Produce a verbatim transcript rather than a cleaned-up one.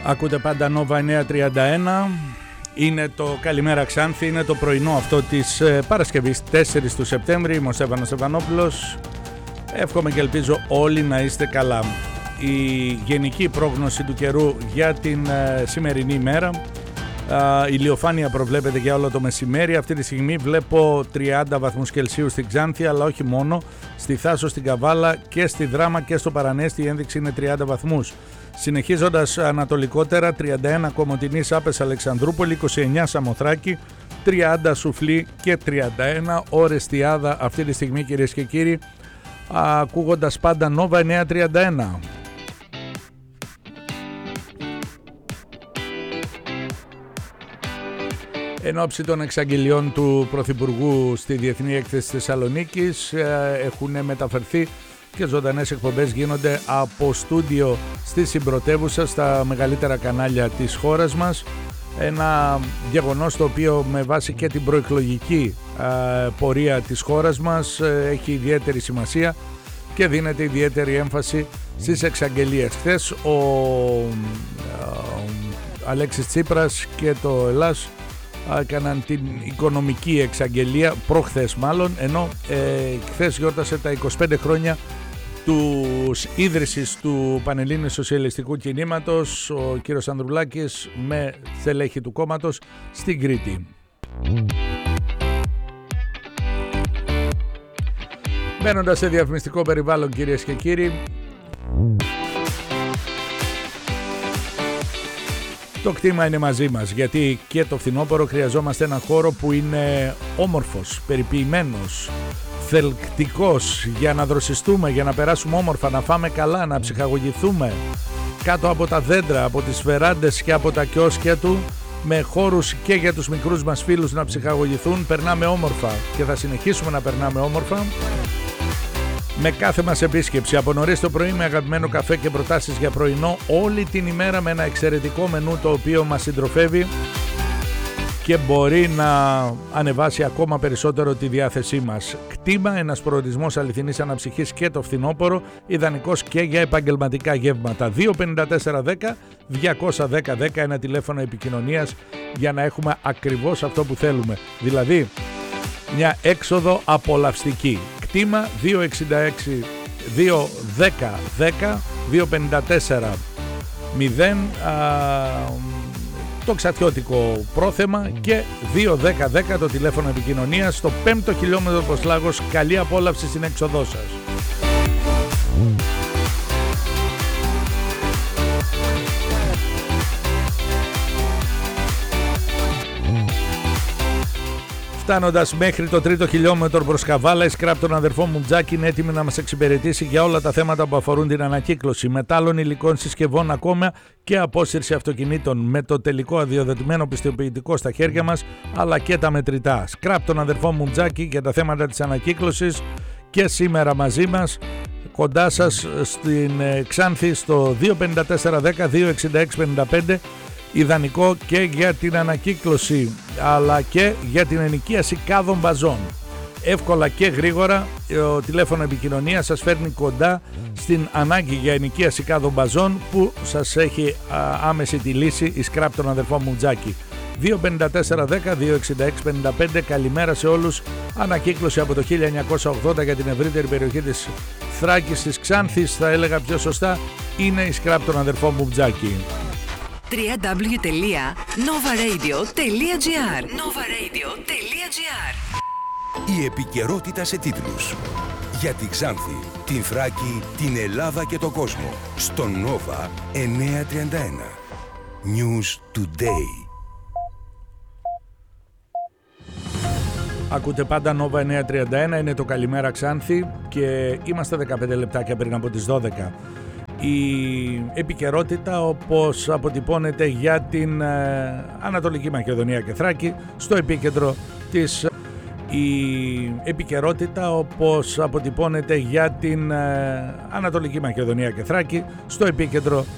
Ακούτε πάντα Nova εννιακόσια τριάντα ένα. Είναι το Καλημέρα Ξάνθη, είναι το πρωινό αυτό της ε, Παρασκευής τέσσερις του Σεπτέμβρη. Είμαι ο Στέφανος Εβανόπουλος. Εύχομαι και ελπίζω όλοι να είστε καλά. Η γενική πρόγνωση του καιρού για την ε, σημερινή ημέρα. Η ηλιοφάνεια προβλέπεται για όλο το μεσημέρι. Αυτή τη στιγμή βλέπω τριάντα βαθμούς Κελσίου στην Ξάνθη, αλλά όχι μόνο. Στη Θάσο, στην Καβάλα και στη Δράμα και στο Παρανέστη η ένδειξη είναι τριάντα βαθμούς. Συνεχίζοντας ανατολικότερα, τριάντα ένα Κομοτηνή, Σάπες, Αλεξανδρούπολη, είκοσι εννιά Σαμοθράκη, τριάντα Σουφλή και τριάντα ένα Ορεστιάδα αυτή τη στιγμή, κυρίες και κύριοι, ακούγοντας πάντα Nova εννιακόσια τριάντα ένα. Εν ώψη των εξαγγελιών του Πρωθυπουργού στη Διεθνή Έκθεση Θεσσαλονίκης έχουν μεταφερθεί και ζωντανές εκπομπές γίνονται από στούντιο στη συμπρωτεύουσα, στα μεγαλύτερα κανάλια της χώρας μας. Ένα γεγονός το οποίο με βάση και την προεκλογική πορεία της χώρας μας έχει ιδιαίτερη σημασία και δίνεται ιδιαίτερη έμφαση στις εξαγγελίες. Χθες ο, ο Αλέξης Τσίπρας και το Ελλάς έκαναν την οικονομική εξαγγελία, προχθές μάλλον, ενώ ε, χθες γιόρτασε τα είκοσι πέντε χρόνια του ίδρυσης του Πανελλήνιου Σοσιαλιστικού Κινήματος ο κύριος Ανδρουλάκης με στελέχη του κόμματος στην Κρήτη. Μπαίνοντας σε διαφημιστικό περιβάλλον, κυρίες και κύριοι, το κτήμα είναι μαζί μας, γιατί και το φθινόπωρο χρειαζόμαστε έναν χώρο που είναι όμορφος, περιποιημένος, θελκτικός, για να δροσιστούμε, για να περάσουμε όμορφα, να φάμε καλά, να ψυχαγωγηθούμε κάτω από τα δέντρα, από τις βεράντες και από τα κιόσκια του, με χώρους και για τους μικρούς μας φίλους να ψυχαγωγηθούν. Περνάμε όμορφα και θα συνεχίσουμε να περνάμε όμορφα με κάθε μας επίσκεψη, από νωρίς το πρωί με αγαπημένο καφέ και προτάσεις για πρωινό, όλη την ημέρα με ένα εξαιρετικό μενού το οποίο μας συντροφεύει και μπορεί να ανεβάσει ακόμα περισσότερο τη διάθεσή μας. Κτήμα, ένας προορισμός αληθινής αναψυχής και το φθινόπωρο, ιδανικός και για επαγγελματικά γεύματα. Δύο πενήντα τέσσερα δέκα διακόσια δέκα δέκα, ένα τηλέφωνο επικοινωνίας για να έχουμε ακριβώς αυτό που θέλουμε, δηλαδή μια έξοδο απολαυστική. Κτήμα δύο εξήντα έξι δύο δέκα δέκα δύο πενήντα τέσσερα μηδέν, το ξατιώτικο πρόθεμα, και δύο δέκα δέκα το τηλέφωνο επικοινωνίας. Στο πέμπτο χιλιόμετρο προς Λάγος. Καλή απόλαυση στην έξοδό σας. Φτάνοντας μέχρι το τρίτο χιλιόμετρο προς Καβάλα, η σκράπ των αδερφών Μουτζάκη είναι έτοιμη να μας εξυπηρετήσει για όλα τα θέματα που αφορούν την ανακύκλωση μετάλλων, υλικών συσκευών, ακόμα και απόσυρση αυτοκινήτων, με το τελικό αδειοδοτημένο πιστοποιητικό στα χέρια μας, αλλά και τα μετρητά. Σκράπ των αδερφών Μουτζάκη για τα θέματα της ανακύκλωσης και σήμερα μαζί μας, κοντά σας στην Ξάνθη, στο δύο πενήντα τέσσερα δέκα δύο εξήντα έξι πενήντα πέντε. Ιδανικό και για την ανακύκλωση αλλά και για την ενοικίαση κάδων μπαζών. Εύκολα και γρήγορα το τηλέφωνο επικοινωνίας σας φέρνει κοντά στην ανάγκη για ενοικίαση κάδων μπαζών που σας έχει α, άμεση τη λύση η σκράπ των αδερφών Μουτζάκη. δύο πενήντα τέσσερα δέκα δύο εξήντα έξι πενήντα πέντε. Καλημέρα σε όλους. Ανακύκλωση από το χίλια εννιακόσια ογδόντα για την ευρύτερη περιοχή της Θράκης, της Ξάνθης, θα έλεγα πιο σωστά, είναι η σκράπ των αδερφών Μουτζάκη. double-u double-u double-u τελεία nova radio τελεία gr nova radio τελεία gr. Η επικαιρότητα σε τίτλους. Για τη Ξάνθη, την Θράκη, την Ελλάδα και τον κόσμο. Στο Nova εννιακόσια τριάντα ένα. News Today. Ακούτε πάντα Nova εννιακόσια τριάντα ένα, είναι το Καλημέρα Ξάνθη και είμαστε δεκαπέντε λεπτάκια πριν από τις δώδεκα. Η επικαιρότητα όπως αποτυπώνεται για την ε, Ανατολική Μακεδονία και Θράκη, στο επίκεντρο της η επικαιρότητα όπως αποτυπώνεται για την ε, Ανατολική Μακεδονία και Θράκη, στο επίκεντρο